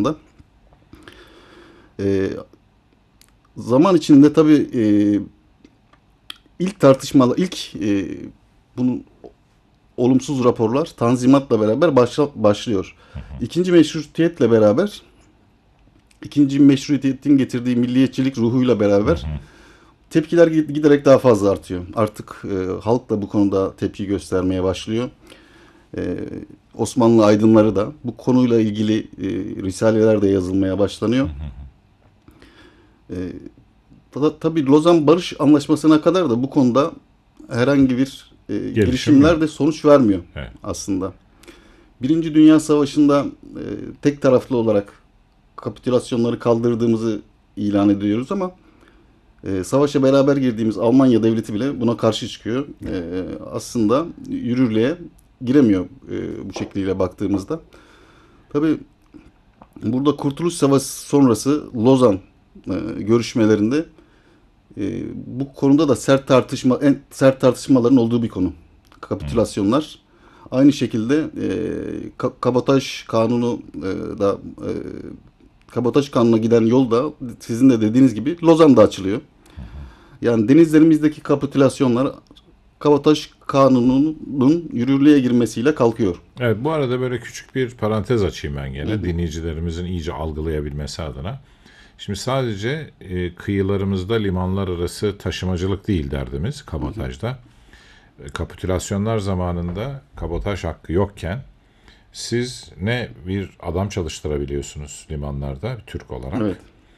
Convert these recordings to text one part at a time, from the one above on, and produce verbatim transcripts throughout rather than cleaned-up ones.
aslında. E, zaman içinde tabii e, ilk tartışmalar, ilk e, bunun olumsuz raporlar Tanzimat'la beraber başla, başlıyor. İkinci meşrutiyetle beraber, ikinci meşrutiyetin getirdiği milliyetçilik ruhuyla beraber tepkiler giderek daha fazla artıyor. Artık e, halk da bu konuda tepki göstermeye başlıyor. E, Osmanlı aydınları da bu konuyla ilgili e, risaleler de yazılmaya başlanıyor. E, ta, tabii Lozan Barış Anlaşması'na kadar da bu konuda herhangi bir e, girişimler de sonuç vermiyor Evet. aslında. Birinci Dünya Savaşı'nda e, tek taraflı olarak kapitülasyonları kaldırdığımızı ilan ediyoruz ama e, savaşa beraber girdiğimiz Almanya devleti bile buna karşı çıkıyor. E, aslında yürürlüğe giremiyor e, bu şekliyle baktığımızda. Tabii burada Kurtuluş Savaşı sonrası Lozan e, görüşmelerinde e, bu konuda da sert tartışma, en sert tartışmaların olduğu bir konu. Kapitülasyonlar. Aynı şekilde e, ka- kabotaj kanunu e, da e, kabotaj kanununa giden yol da sizin de dediğiniz gibi Lozan'da açılıyor. Yani denizlerimizdeki kapitülasyonlar kabotaj kanununun yürürlüğe girmesiyle kalkıyor. Evet, bu arada böyle küçük bir parantez açayım ben gene, Hı hı. dinleyicilerimizin iyice algılayabilmesi adına. Şimdi sadece e, kıyılarımızda limanlar arası taşımacılık değil derdimiz kabotajda. E, kapitülasyonlar zamanında kabotaj hakkı yokken siz ne bir adam çalıştırabiliyorsunuz limanlarda Türk olarak, Evet.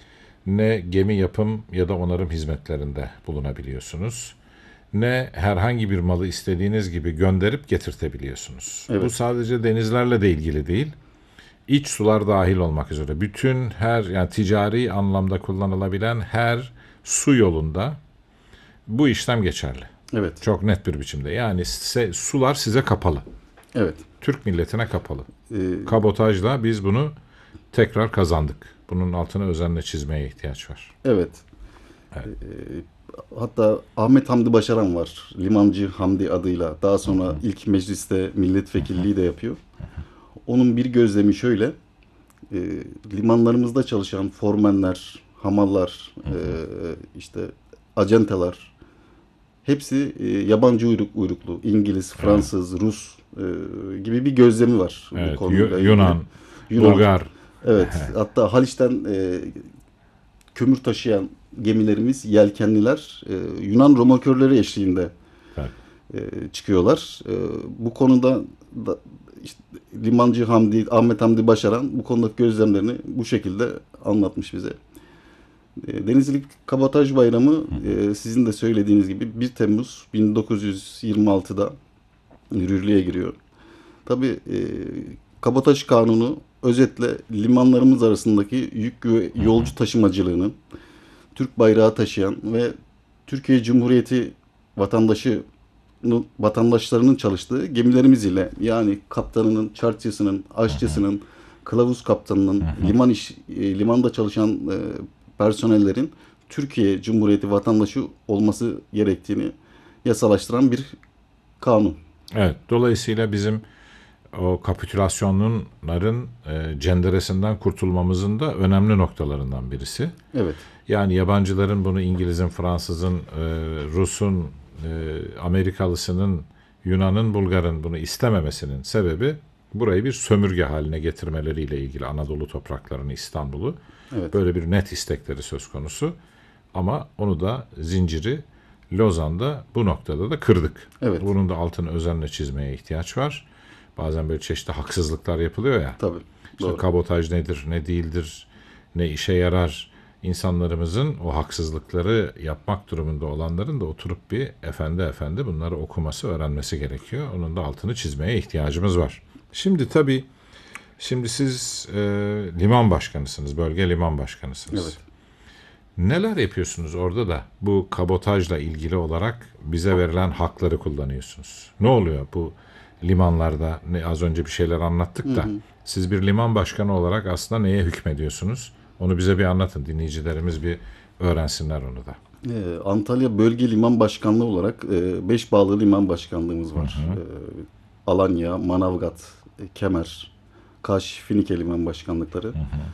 ne gemi yapım ya da onarım hizmetlerinde bulunabiliyorsunuz, ne herhangi bir malı istediğiniz gibi gönderip getirtebiliyorsunuz. Bu Evet. sadece denizlerle de ilgili değil, iç sular dahil olmak üzere bütün her, yani ticari anlamda kullanılabilen her su yolunda bu işlem geçerli. Evet. Çok net bir biçimde. Yani size, sular size kapalı. Evet. Türk milletine kapalı. Ee, Kabotajla biz bunu tekrar kazandık. Bunun altına özenle çizmeye ihtiyaç var. evet. Evet. Hatta Ahmet Hamdi Başaran var. Limancı Hamdi adıyla. Daha sonra ilk mecliste milletvekilliği de yapıyor. Onun bir gözlemi şöyle. E, limanlarımızda çalışan formenler, hamallar, e, işte acenteler hepsi e, yabancı uyruk, uyruklu. İngiliz, Evet. Fransız, Rus e, gibi bir gözlemi var bu Evet. konuyla Yu- ilgili. Yunan, Yunan. Bulgar. Evet. Hatta Haliç'ten e, kömür taşıyan gemilerimiz, yelkenliler e, Yunan romorkörleri eşliğinde Evet. e, çıkıyorlar. E, bu konuda da işte Limancı Hamdi, Ahmet Hamdi Başaran bu konudaki gözlemlerini bu şekilde anlatmış bize. E, Denizcilik Kabotaj Bayramı e, sizin de söylediğiniz gibi bir Temmuz bin dokuz yüz yirmi altıda yürürlüğe giriyor. Tabii e, Kabotaj Kanunu özetle limanlarımız arasındaki yük ve yolcu taşımacılığının Türk bayrağı taşıyan ve Türkiye Cumhuriyeti vatandaşı vatandaşlarının çalıştığı gemilerimiz ile, yani kaptanının, çarçısının, aşçısının, kılavuz kaptanının, liman iş e, limanda çalışan e, personellerin Türkiye Cumhuriyeti vatandaşı olması gerektiğini yasalaştıran bir kanun. Evet. Dolayısıyla bizim o kapitülasyonların e, cenderesinden kurtulmamızın da önemli noktalarından birisi. Evet. Yani yabancıların bunu, İngiliz'in, Fransız'ın, e, Rus'un, e, Amerikalısının, Yunan'ın, Bulgar'ın bunu istememesinin sebebi burayı bir sömürge haline getirmeleriyle ilgili. Anadolu topraklarını, İstanbul'u. Evet. Böyle bir net istekleri söz konusu. Ama onu da, zinciri Lozan'da bu noktada da kırdık. Evet. Bunun da altını özenle çizmeye ihtiyaç var. Bazen böyle çeşitli haksızlıklar yapılıyor ya. Tabii. İşte Doğru. kabotaj nedir, ne değildir, ne işe yarar. İnsanlarımızın o haksızlıkları yapmak durumunda olanların da oturup bir efendi efendi bunları okuması, öğrenmesi gerekiyor. Onun da altını çizmeye ihtiyacımız var. Şimdi tabii, şimdi siz e, liman başkanısınız, bölge liman başkanısınız. Evet. Neler yapıyorsunuz orada da bu kabotajla ilgili olarak bize verilen hakları kullanıyorsunuz? Ne oluyor bu limanlarda? Ne, az önce bir şeyler anlattık da. Hı hı. Siz bir liman başkanı olarak aslında neye hükmediyorsunuz? Onu bize bir anlatın. Dinleyicilerimiz bir öğrensinler onu da. Ee, Antalya Bölge Liman Başkanlığı olarak e, beş bağlı liman başkanlığımız var. Hı hı. Ee, Alanya, Manavgat, e, Kemer, Kaş, Finike liman başkanlıkları. Hı hı.